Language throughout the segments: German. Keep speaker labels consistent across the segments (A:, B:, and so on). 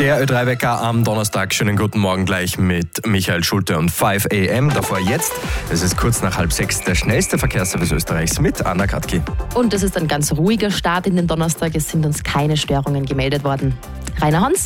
A: Der Ö3-Wecker am Donnerstag. Schönen guten Morgen gleich mit Michael Schulte und 5 AM. Davor jetzt, es ist kurz nach 5:30, der schnellste Verkehrsservice Österreichs mit Anna Katki.
B: Und es ist ein ganz ruhiger Start in den Donnerstag. Es sind uns keine Störungen gemeldet worden. Rainer Hans?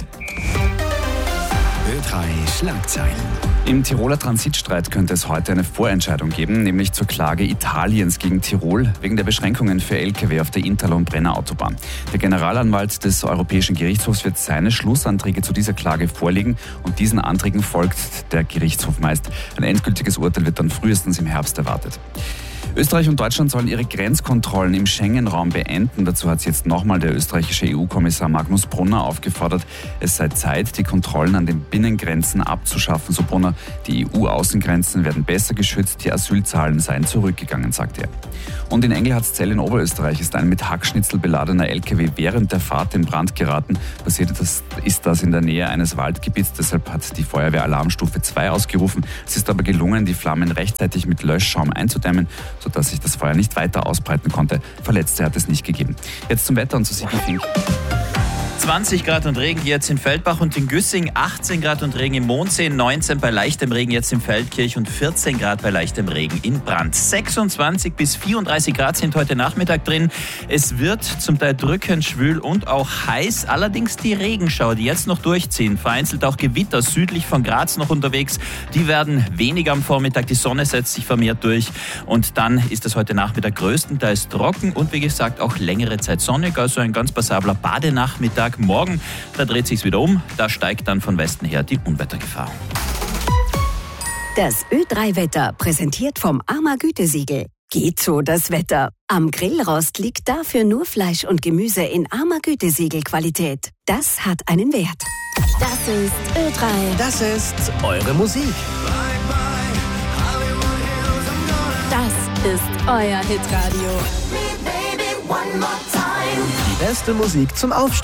C: Ö3 Schlagzeilen. Im Tiroler Transitstreit könnte es heute eine Vorentscheidung geben, nämlich zur Klage Italiens gegen Tirol wegen der Beschränkungen für Lkw auf der Inntal- und Brenner Autobahn. Der Generalanwalt des Europäischen Gerichtshofs wird seine Schlussanträge zu dieser Klage vorlegen und diesen Anträgen folgt der Gerichtshof meist. Ein endgültiges Urteil wird dann frühestens im Herbst erwartet. Österreich und Deutschland sollen ihre Grenzkontrollen im Schengen-Raum beenden. Dazu hat jetzt nochmal der österreichische EU-Kommissar Magnus Brunner aufgefordert. Es sei Zeit, die Kontrollen an den Binnengrenzen abzuschaffen, so Brunner. Die EU-Außengrenzen werden besser geschützt, die Asylzahlen seien zurückgegangen, sagt er. Und in Engelhartszell in Oberösterreich ist ein mit Hackschnitzel beladener LKW während der Fahrt in Brand geraten. Passiert ist das in der Nähe eines Waldgebiets, deshalb hat die Feuerwehr Alarmstufe 2 ausgerufen. Es ist aber gelungen, die Flammen rechtzeitig mit Löschschaum einzudämmen, sodass sich das Feuer nicht weiter ausbreiten konnte. Verletzte hat es nicht gegeben. Jetzt zum Wetter und zu Sigi Fink.
D: 20 Grad und Regen jetzt in Feldbach und in Güssing, 18 Grad und Regen im Mondsee, 19 bei leichtem Regen jetzt in Feldkirch und 14 Grad bei leichtem Regen in Brand. 26 bis 34 Grad sind heute Nachmittag drin. Es wird zum Teil drückend, schwül und auch heiß. Allerdings die Regenschauer, die jetzt noch durchziehen, vereinzelt auch Gewitter südlich von Graz noch unterwegs, die werden weniger am Vormittag. Die Sonne setzt sich vermehrt durch und dann ist es heute Nachmittag größtenteils trocken und wie gesagt auch längere Zeit sonnig, also ein ganz passabler Badenachmittag. Morgen, da dreht sich's wieder um, da steigt dann von Westen her die Unwettergefahr.
E: Das Ö3-Wetter präsentiert vom AMA Gütesiegel. Geht so das Wetter. Am Grillrost liegt dafür nur Fleisch und Gemüse in AMA Gütesiegel-Qualität. Das hat einen Wert. Das ist Ö3.
F: Das ist eure Musik.
E: Das ist euer Hitradio.
F: Die beste Musik zum Aufstehen.